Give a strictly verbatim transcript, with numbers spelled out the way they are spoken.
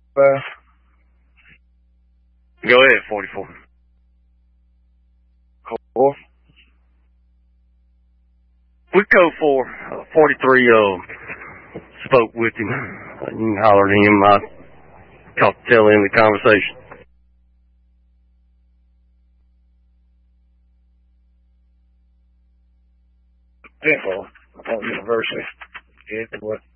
Uh, Go ahead, forty-four. Four. We go for uh, forty-three. Uh, spoke with him. Uh, you can holler at him. I caught the tail end of the conversation. Temple, University. It was